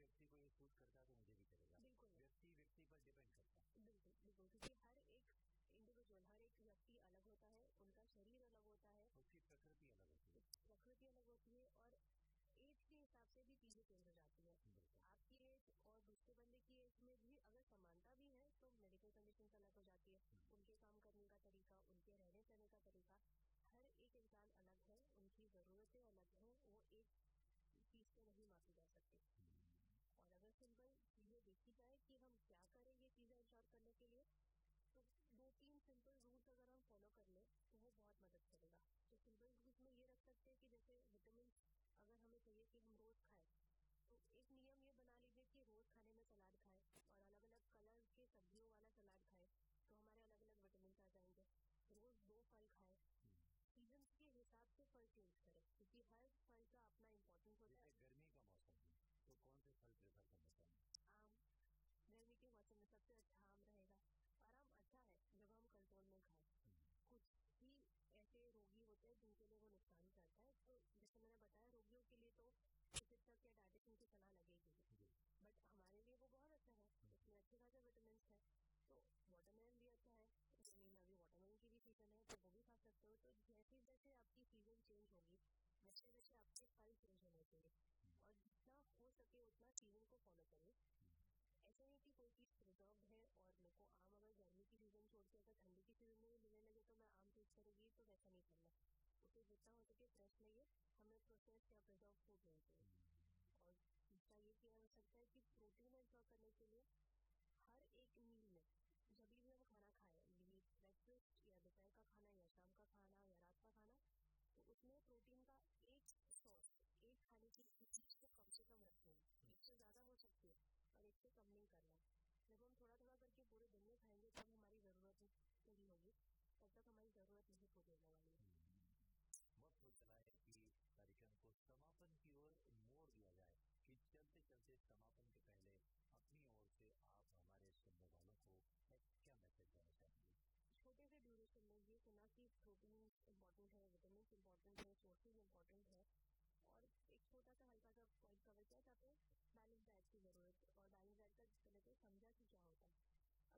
व्यक्ति को ये सूट करता है तो मुझे भी चलेगा। बिल्कुल व्यक्ति व्यक्ति पर डिपेंड करता है। बिल्कुल बिल्कुल, क्योंकि हर एक इंडिविजुअल, हर एक व्यक्ति अलग होता है, उनका शरीर अलग होता है, उसकी प्रकृति अलग होती है। प्रकृति अलग होती है, और एज के हिसाब से भी चीजें चेंज हो जाती है। आपकी एज और दूसरे बंदे की एज में भी अगर समानता भी है तो मेडिकल कंडीशन अलग हो जाती है, उनके काम करने का तरीका, उनके रहने सहने का तरीका, हर एक इंसान अलग है, उनकी जरूरतें अलग हैं, वो एक चीज से नहीं मापी जा सकती। और अगर सिंपल चीजें देखी जाए कि हम क्या करें ये चीजें इंश्योर करने के लिए, तो 2-3 सिंपल रूल्स अगर हम फॉलो कर लें तो वो बहुत मदद करेगा। तो सिंपल रूल्स में ये रख सकते हैं कि जैसे विटामिन अगर हमें चाहिए कि हम रोज खाएं, तो एक नियम ये बना लीजिए कि रोज खाने में सलाद खाएं और अलग अलग कलर के सब्जियों वाला सलाद खाएं, तो हमारे अलग अलग विटामिन आ जाएंगे। रोज 2 फल खाएं, सीजन के हिसाब से फल चेंज करें, क्योंकि हर फल का अपना इम्पोर्टेंस होता है। गर्मी का मौसम है तो कौन से फल प्रेफर करना चाहिए? आम, गर्मी के मौसम में सबसे अच्छा आम रहेगा, और आम अच्छा है जब हम कंट्रोल में खाएं। कुछ ही ऐसे रोगी होते हैं जिनके लिए वो नुकसान करता है, तो जैसे मैंने बताया रोगियों के लिए तो चिकित्सक या डाइटिशियन की सलाह लगेगी, बट हमारे लिए वो बहुत अच्छा है, उसमें अच्छे खासे विटामिन है। तो वाटरमेलन भी अच्छा है, जमीन अभी वाटरमेलन की भी सीजन है तो वो भी खा सकते हो। तो जैसे जैसे आपकी सीजन चेंज होगी वैसे वैसे आपके फल चेंज होने चाहिए, और जितना हो सके उतना सीजन को फॉलो करिए। ऐसा नहीं कि कोई चीज प्रिजर्व है और मेरे को आम अगर गर्मी की सीजन छोड़ के अगर ठंडी की सीजन में मिलने लगे तो मैं आम चूज करूंगी, तो वैसा नहीं करना। उसे जितना हो सके फ्रेश लगे, हमें प्रोसेस या प्रिजर्व फूड नहीं चाहिए। और दूसरा ये किया जा सकता है कि प्रोटीन इंश्योर करने के लिए हर एक मील में जब भी हम खाना खाएं, ब्रेकफास्ट या दोपहर का खाना या शाम का खाना या रात का खाना, तो उसमें प्रोटीन का एक सोर्स, एक खाने की चीज को कम से कम रखें। इससे ज्यादा हो सकती है और इससे कम नहीं करना। जब हम थोड़ा थोड़ा करके पूरे दिन में खाएंगे तब हमारी जरूरत पूरी होगी, तब तक हमारी जरूरत नहीं पूरी होने वाली है। वक्त हो चला है कि कार्यक्रम को समापन की ओर मोड़ दिया जाए, कि चलते चलते समापन के पहले अपनी ओर से आप हमारे सुनने वालों को क्या मैसेज देना चाहेंगे? छोटे से ड्यूरेशन में ये सुना कि प्रोटीन इम्पोर्टेंट है, विटामिन इम्पोर्टेंट है, सोर्सेज इम्पोर्टेंट है, और एक छोटा सा हल्का सा पॉइंट कवर किया जहाँ पे बैलेंस डाइट की जरूरत, और बैलेंस डाइट का पहले तो समझा कि क्या होता है।